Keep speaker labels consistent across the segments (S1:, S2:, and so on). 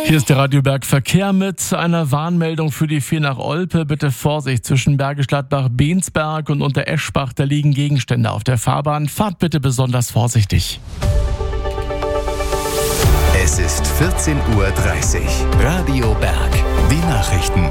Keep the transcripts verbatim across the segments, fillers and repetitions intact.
S1: Hier ist der Radio Berg Verkehr mit einer Warnmeldung für die vier nach Olpe. Bitte Vorsicht zwischen Bergisch Gladbach, Bensberg und Untereschbach. Da liegen Gegenstände auf der Fahrbahn. Fahrt bitte besonders vorsichtig.
S2: Es ist vierzehn Uhr dreißig. Radio Berg. Die Nachrichten.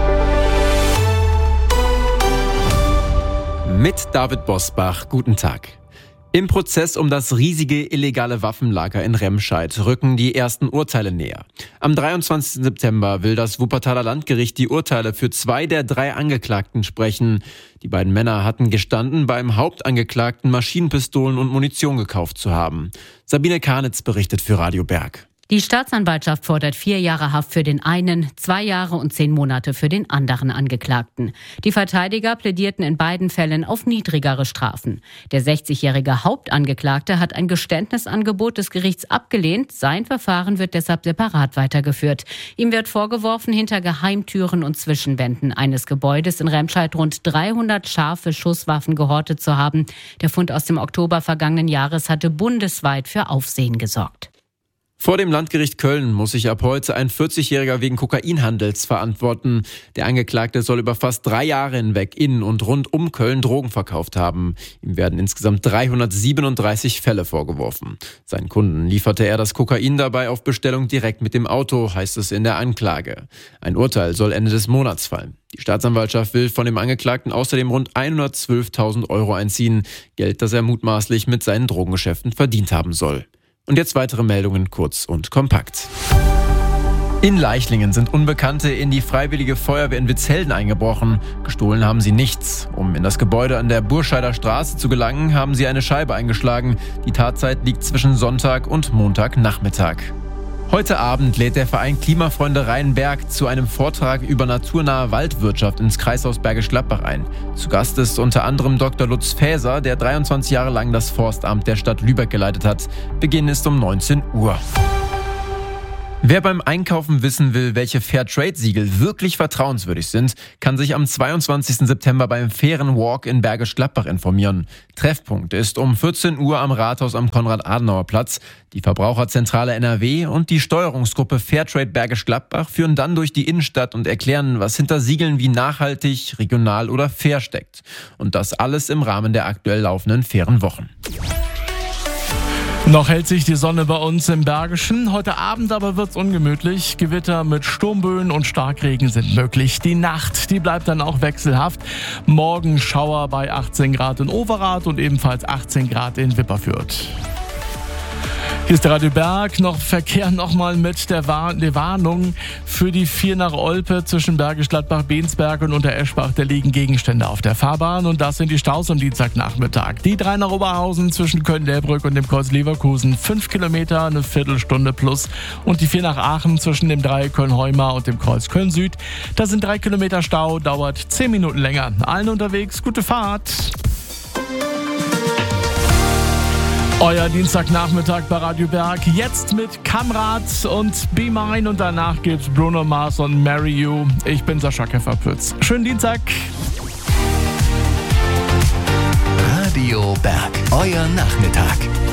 S3: Mit David Bosbach. Guten Tag. Im Prozess um das riesige illegale Waffenlager in Remscheid rücken die ersten Urteile näher. Am dreiundzwanzigsten September will das Wuppertaler Landgericht die Urteile für zwei der drei Angeklagten sprechen. Die beiden Männer hatten gestanden, beim Hauptangeklagten Maschinenpistolen und Munition gekauft zu haben. Sabine Karnitz berichtet für Radio Berg.
S4: Die Staatsanwaltschaft fordert vier Jahre Haft für den einen, zwei Jahre und zehn Monate für den anderen Angeklagten. Die Verteidiger plädierten in beiden Fällen auf niedrigere Strafen. Der sechzigjährige Hauptangeklagte hat ein Geständnisangebot des Gerichts abgelehnt. Sein Verfahren wird deshalb separat weitergeführt. Ihm wird vorgeworfen, hinter Geheimtüren und Zwischenwänden eines Gebäudes in Remscheid rund dreihundert scharfe Schusswaffen gehortet zu haben. Der Fund aus dem Oktober vergangenen Jahres hatte bundesweit für Aufsehen gesorgt.
S3: Vor dem Landgericht Köln muss sich ab heute ein vierzigjähriger wegen Kokainhandels verantworten. Der Angeklagte soll über fast drei Jahre hinweg in und rund um Köln Drogen verkauft haben. Ihm werden insgesamt dreihundertsiebenunddreißig Fälle vorgeworfen. Seinen Kunden lieferte er das Kokain dabei auf Bestellung direkt mit dem Auto, heißt es in der Anklage. Ein Urteil soll Ende des Monats fallen. Die Staatsanwaltschaft will von dem Angeklagten außerdem rund hundertzwölftausend Euro einziehen. Geld, das er mutmaßlich mit seinen Drogengeschäften verdient haben soll. Und jetzt weitere Meldungen kurz und kompakt. In Leichlingen sind Unbekannte in die Freiwillige Feuerwehr in Witzhelden eingebrochen. Gestohlen haben sie nichts. Um in das Gebäude an der Burscheider Straße zu gelangen, haben sie eine Scheibe eingeschlagen. Die Tatzeit liegt zwischen Sonntag und Montagnachmittag. Heute Abend lädt der Verein Klimafreunde Rheinberg zu einem Vortrag über naturnahe Waldwirtschaft ins Kreishaus Bergisch Gladbach ein. Zu Gast ist unter anderem Doktor Lutz Faeser, der dreiundzwanzig Jahre lang das Forstamt der Stadt Lübeck geleitet hat. Beginn ist um neunzehn Uhr. Wer beim Einkaufen wissen will, welche Fairtrade-Siegel wirklich vertrauenswürdig sind, kann sich am zweiundzwanzigsten September beim Fairen Walk in Bergisch Gladbach informieren. Treffpunkt ist um vierzehn Uhr am Rathaus am Konrad-Adenauer-Platz. Die Verbraucherzentrale N R W und die Steuerungsgruppe Fairtrade Bergisch Gladbach führen dann durch die Innenstadt und erklären, was hinter Siegeln wie nachhaltig, regional oder fair steckt. Und das alles im Rahmen der aktuell laufenden Fairen Wochen.
S1: Noch hält sich die Sonne bei uns im Bergischen. Heute Abend aber wird's ungemütlich. Gewitter mit Sturmböen und Starkregen sind möglich. Die Nacht, die bleibt dann auch wechselhaft. Morgen Schauer bei achtzehn Grad in Overath und ebenfalls achtzehn Grad in Wipperfürth. Hier ist der Radio Berg, noch Verkehr nochmal mit der, War- der Warnung für die vier nach Olpe zwischen Bergisch Gladbach, Bensberg und Untereschbach. Da liegen Gegenstände auf der Fahrbahn und das sind die Staus am Dienstagnachmittag. Die drei nach Oberhausen zwischen Köln-Lehrbrück und dem Kreuz Leverkusen, fünf Kilometer, eine Viertelstunde plus. Und die vier nach Aachen zwischen dem Dreieck Köln-Heumar und dem Kreuz Köln-Süd. Da sind drei Kilometer Stau, dauert zehn Minuten länger. Allen unterwegs, gute Fahrt. Euer Dienstagnachmittag bei Radio Berg, jetzt mit Kamrat und Be Mine und danach gibt's Bruno Mars und Marry You. Ich bin Sascha Kefferpütz. Schönen Dienstag.
S2: Radio Berg, euer Nachmittag.